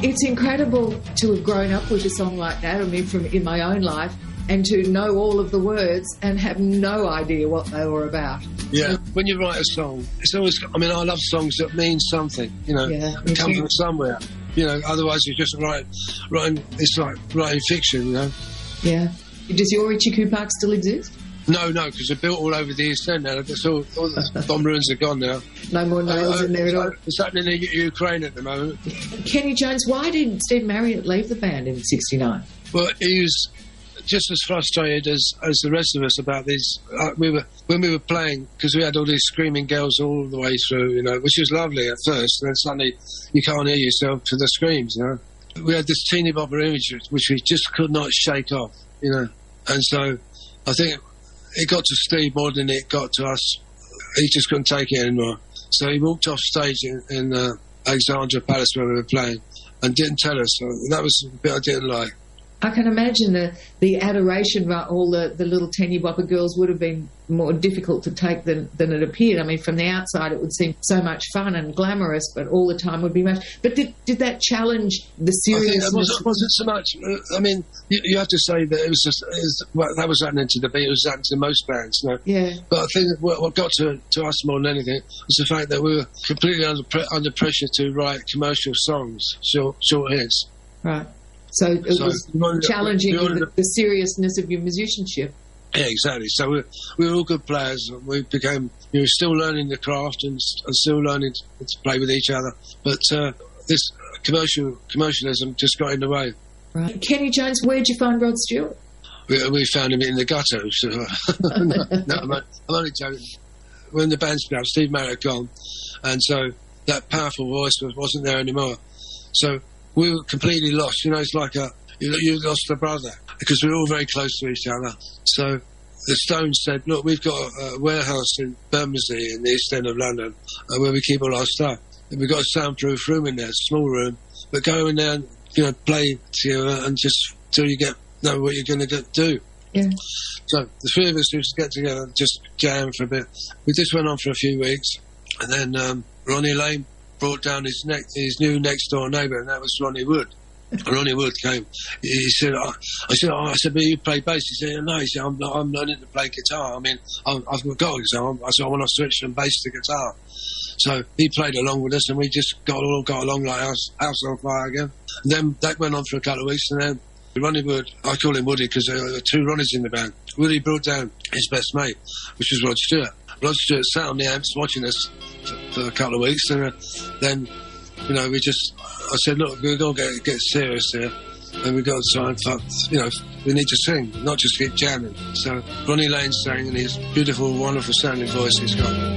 It's incredible to have grown up with a song like that, I mean, from in my own life, and to know all of the words and have no idea what they were about. Yeah, when you write a song, it's always, I mean, I love songs that mean something, you know, come from somewhere. You know, otherwise you just writing, it's like writing fiction, you know. Yeah. Does your Richie Coo Park still exist? No, because they're built all over the East End now. It's all the bomb ruins are gone now. No more nails in there at all. It's happening in Ukraine at the moment. Kenny Jones, why did Steve Marriott leave the band in '69? Well, he was just as frustrated as the rest of us about these. When we were playing, because we had all these screaming girls all the way through, you know, which was lovely at first. And then suddenly you can't hear yourself for the screams, you know. We had this teeny bopper image which we just could not shake off, you know. And so I think it got to Steve more than it got to us. He just couldn't take it anymore. So he walked off stage in Alexandra Palace where we were playing and didn't tell us. So that was the bit I didn't like. I can imagine the adoration by all the little teeny bopper girls would have been more difficult to take than it appeared. I mean, from the outside it would seem so much fun and glamorous, but all the time would be much. But did that challenge the seriousness? I think it wasn't so much. I mean, you have to say that it was just that was happening to the Beatles, was happening to most bands, you know? Yeah. But I think what got to us more than anything was the fact that we were completely under pressure to write commercial songs, short hits. Right. So it was challenging the seriousness of your musicianship. Yeah, exactly. So we were all good players. We became, still learning the craft and still learning to play with each other. But this commercialism just got in the way. Right. Kenny Jones, where'd you find Rod Stewart? We found him in the gutter. So no, I'm only joking. When the band split up, Steve Marriott gone, and so that powerful voice wasn't there anymore. So we were completely lost. You know, it's like you lost a brother, because we were all very close to each other. So the Stones said, look, we've got a warehouse in Bermondsey in the East End of London where we keep all our stuff. And we've got a soundproof room in there, a small room, but go in there and, play together and just till you know what you're going to do. Yeah. So the three of us used to get together and just jam for a bit. This went on for a few weeks, and then Ronnie Lane brought down his new next door neighbour, and that was Ronnie Wood. And Ronnie Wood came. He said, I said, but you play bass? He said, no. He said, I'm learning to play guitar. I mean, I've got a guitar. I said, I want to switch from bass to guitar. So he played along with us, and we just got along like house on fire again. And then that went on for a couple of weeks, and then Ronnie Wood, I call him Woody because there were two Ronnies in the band. Woody brought down his best mate, which was Rod Stewart. Rod Stewart sat on the amps watching us for a couple of weeks, and then, I said, look, we've got to get serious here, and we've got to try and, we need to sing, not just keep jamming. So Ronnie Lane sang, and his beautiful, wonderful sounding voice he's got.